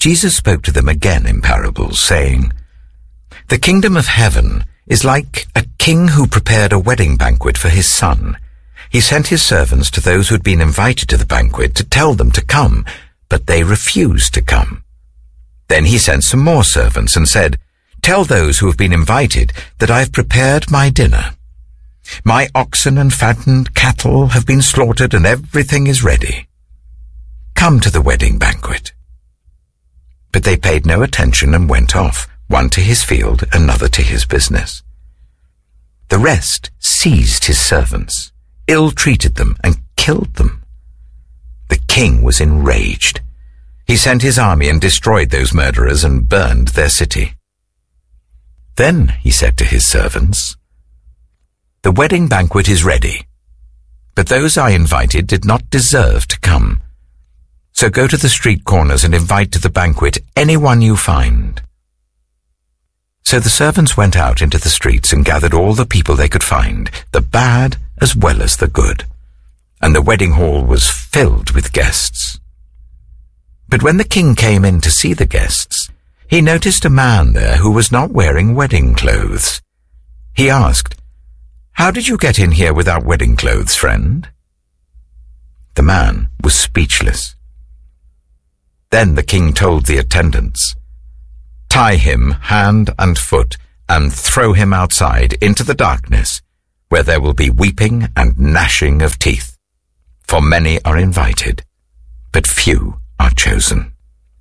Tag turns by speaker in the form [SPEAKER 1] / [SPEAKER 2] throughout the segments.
[SPEAKER 1] Jesus spoke to them again in parables, saying, "The kingdom of heaven is like a king who prepared a wedding banquet for his son. He sent his servants to those who had been invited to the banquet to tell them to come, but they refused to come. Then he sent some more servants and said, 'Tell those who have been invited that I have prepared my dinner. My oxen and fattened cattle have been slaughtered and everything is ready. Come to the wedding banquet.' But they paid no attention and went off, one to his field, another to his business. The rest seized his servants, ill-treated them, and killed them. The king was enraged. He sent his army and destroyed those murderers and burned their city. Then he said to his servants, 'The wedding banquet is ready, but those I invited did not deserve to come. So go to the street corners and invite to the banquet anyone you find.' So the servants went out into the streets and gathered all the people they could find, the bad as well as the good, and the wedding hall was filled with guests. But when the king came in to see the guests, he noticed a man there who was not wearing wedding clothes. He asked, 'How did you get in here without wedding clothes, friend?' The man was speechless. Then the king told the attendants, 'Tie him hand and foot and throw him outside into the darkness, where there will be weeping and gnashing of teeth. For many are invited, but few are chosen.'"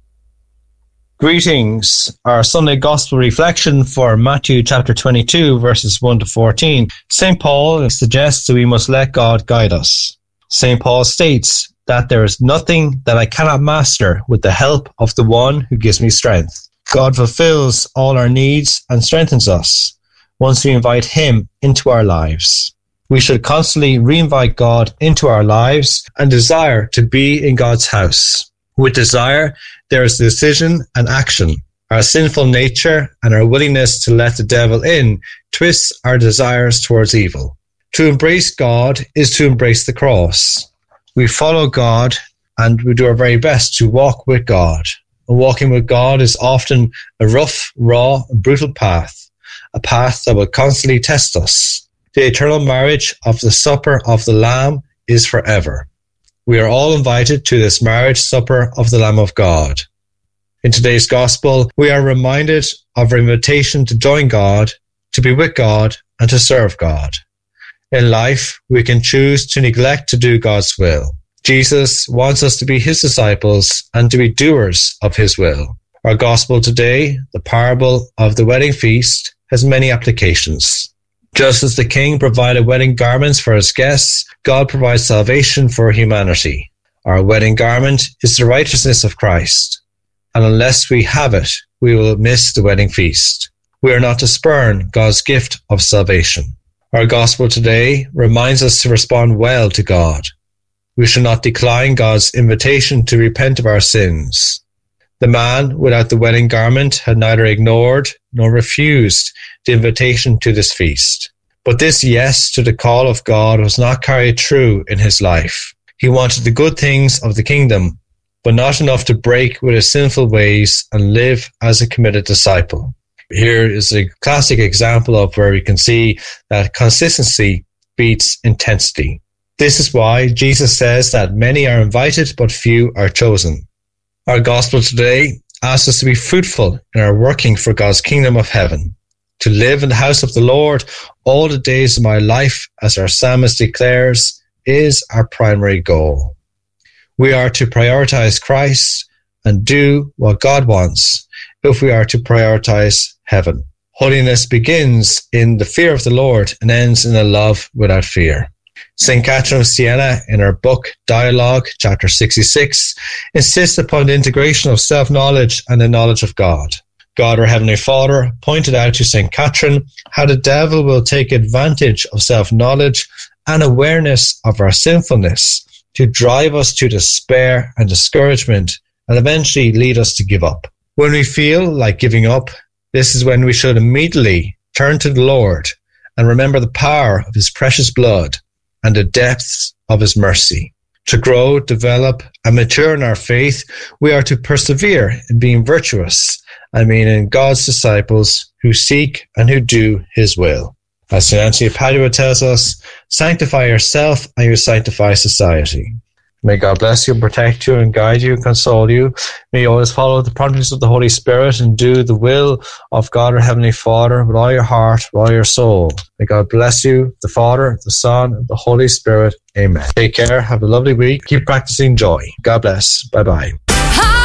[SPEAKER 2] Greetings. Our Sunday Gospel reflection for Matthew chapter 22, verses 1 to 14. St. Paul suggests that we must let God guide us. St. Paul states that there is nothing that I cannot master with the help of the one who gives me strength. God fulfills all our needs and strengthens us once we invite him into our lives. We should constantly reinvite God into our lives and desire to be in God's house. With desire, there is decision and action. Our sinful nature and our willingness to let the devil in twists our desires towards evil. To embrace God is to embrace the cross. We follow God and we do our very best to walk with God. And walking with God is often a rough, raw, and brutal path, a path that will constantly test us. The eternal marriage of the supper of the Lamb is forever. We are all invited to this marriage supper of the Lamb of God. In today's Gospel, we are reminded of our invitation to join God, to be with God, and to serve God. In life, we can choose to neglect to do God's will. Jesus wants us to be his disciples and to be doers of his will. Our Gospel today, the parable of the wedding feast, has many applications. Just as the king provided wedding garments for his guests, God provides salvation for humanity. Our wedding garment is the righteousness of Christ, and unless we have it, we will miss the wedding feast. We are not to spurn God's gift of salvation. Our Gospel today reminds us to respond well to God. We should not decline God's invitation to repent of our sins. The man without the wedding garment had neither ignored nor refused the invitation to this feast. But this yes to the call of God was not carried through in his life. He wanted the good things of the kingdom, but not enough to break with his sinful ways and live as a committed disciple. Here is a classic example of where we can see that consistency beats intensity. This is why Jesus says that many are invited, but few are chosen. Our Gospel today asks us to be fruitful in our working for God's kingdom of heaven, to live in the house of the Lord all the days of my life, as our psalmist declares, is our primary goal. We are to prioritize Christ and do what God wants if we are to prioritize heaven. Holiness begins in the fear of the Lord and ends in a love without fear. St. Catherine of Siena, in her book Dialogue, chapter 66, insists upon the integration of self-knowledge and the knowledge of God. God, our Heavenly Father, pointed out to St. Catherine how the devil will take advantage of self-knowledge and awareness of our sinfulness to drive us to despair and discouragement and eventually lead us to give up. When we feel like giving up, this is when we should immediately turn to the Lord and remember the power of his precious blood and the depths of his mercy. To grow, develop, and mature in our faith, we are to persevere in being virtuous, in God's disciples who seek and who do his will. As St. Anthony of Padua tells us, sanctify yourself and you sanctify society. May God bless you, protect you, and guide you, and console you. May you always follow the promptings of the Holy Spirit and do the will of God, our Heavenly Father, with all your heart, with all your soul. May God bless you, the Father, the Son, and the Holy Spirit. Amen. Take care. Have a lovely week. Keep practicing joy. God bless. Bye-bye.